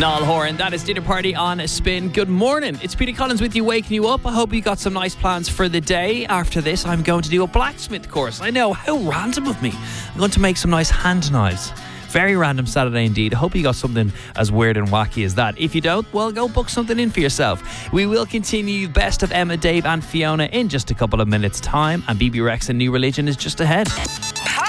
Niall Horan, that is Dinner Party on Spin. Good morning. It's Peter Collins with you, waking you up. I hope you got some nice plans for the day. After this, I'm going to do a blacksmith course. I know, how random of me. I'm going to make some nice hand knives. Very random Saturday indeed. I hope you got something as weird and wacky as that. If you don't, well, go book something in for yourself. We will continue Best of Emma, Dave and Fiona in just a couple of minutes' time. And BB Rex and New Religion is just ahead.